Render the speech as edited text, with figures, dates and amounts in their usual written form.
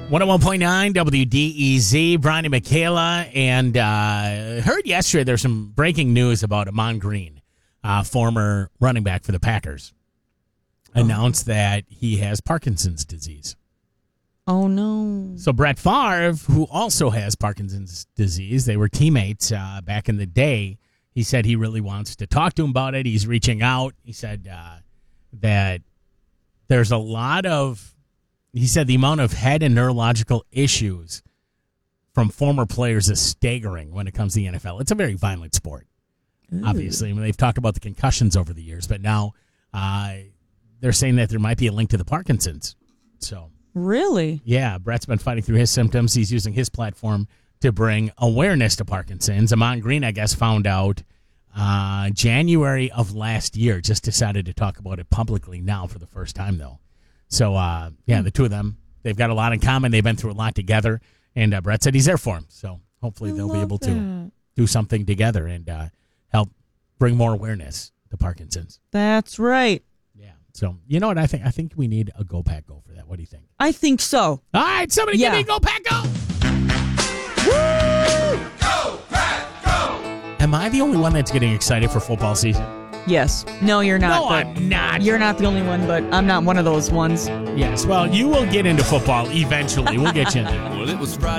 101.9 WDEZ, Brian and Michaela, and heard yesterday there's some breaking news about Amon Green, former running back for the Packers, announced that he has Parkinson's disease. Oh, no. So Brett Favre, who also has Parkinson's disease, they were teammates back in the day. He said he really wants to talk to him about it. He's reaching out. He said that there's a lot of... He said the amount of head and neurological issues from former players is staggering when it comes to the NFL. It's a very violent sport, obviously. I mean, they've talked about the concussions over the years, but now they're saying that there might be a link to the Parkinson's. So, really? Yeah, Brett's been fighting through his symptoms. He's using his platform to bring awareness to Parkinson's. Amon Green, I guess, found out January of last year, just decided to talk about it publicly now for the first time, though. So, the two of them, they've got a lot in common. They've been through a lot together, and Brett said he's there for him. So hopefully they'll be able to do something together and help bring more awareness to Parkinson's. That's right. Yeah. So, you know what I think? I think we need a Go Pack Go for that. What do you think? I think so. All right, somebody give me a Go Pack Go. Woo! Go Pack Go! Am I the only one that's getting excited for football season? Yes. No, you're not. No, I'm not. You're not the only one, but I'm not one of those ones. Yes. Well, you will get into football eventually. We'll get you in there. Well, it was Friday.